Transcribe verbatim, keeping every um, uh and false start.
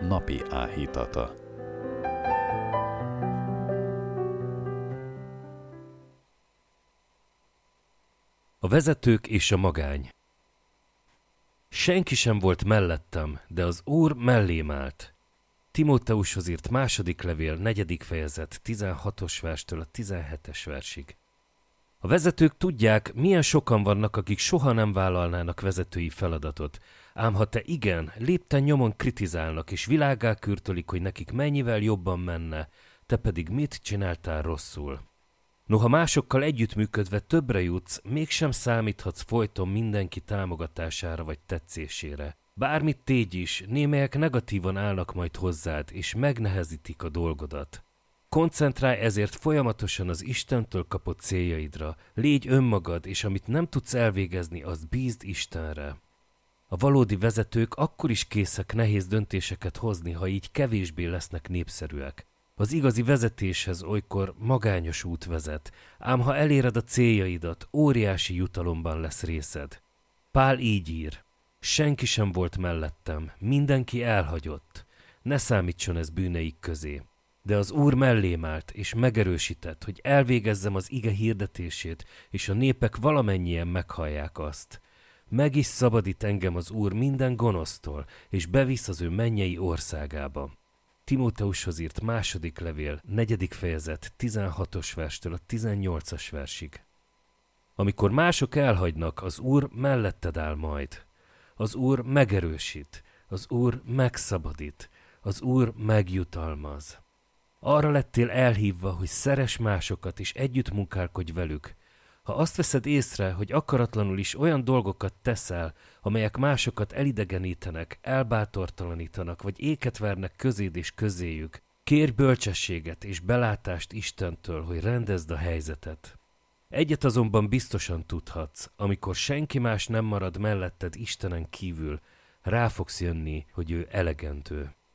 napi áhítata. A vezetők és a magány. Senki sem volt mellettem, de az Úr mellém állt. Timóteushoz írt második levél, negyedik fejezet, tizenhatos verstől a tizenhetes versig. A vezetők tudják, milyen sokan vannak, akik soha nem vállalnának vezetői feladatot, ám ha te igen, lépten nyomon kritizálnak és világgá kürtölik, hogy nekik mennyivel jobban menne, te pedig mit csináltál rosszul. Noha másokkal együttműködve többre jutsz, mégsem számíthatsz folyton mindenki támogatására vagy tetszésére. Bármit tégy is, némelyek negatívan állnak majd hozzád, és megnehezítik a dolgodat. Koncentrálj ezért folyamatosan az Istentől kapott céljaidra, légy önmagad, és amit nem tudsz elvégezni, azt bízd Istenre. A valódi vezetők akkor is készek nehéz döntéseket hozni, ha így kevésbé lesznek népszerűek. Az igazi vezetéshez olykor magányos út vezet, ám ha eléred a céljaidat, óriási jutalomban lesz részed. Pál így ír: senki sem volt mellettem, mindenki elhagyott. Ne számítson ez bűneik közé. De az Úr mellém állt, és megerősített, hogy elvégezzem az ige hirdetését, és a népek valamennyien meghallják azt. Meg is szabadít engem az Úr minden gonosztól, és bevisz az ő mennyei országába. Timóteushoz írt második levél, negyedik fejezet, tizenhatos verstől a tizennyolcas versig. Amikor mások elhagynak, az Úr melletted áll majd. Az Úr megerősít, az Úr megszabadít, az Úr megjutalmaz. Arra lettél elhívva, hogy szeress másokat és együtt munkálkodj velük. Ha azt veszed észre, hogy akaratlanul is olyan dolgokat teszel, amelyek másokat elidegenítenek, elbátortalanítanak, vagy éket vernek közéd és közéjük, kérj bölcsességet és belátást Istentől, hogy rendezd a helyzetet. Egyet azonban biztosan tudhatsz, amikor senki más nem marad melletted Istenen kívül, rá fogsz jönni, hogy ő elegendő.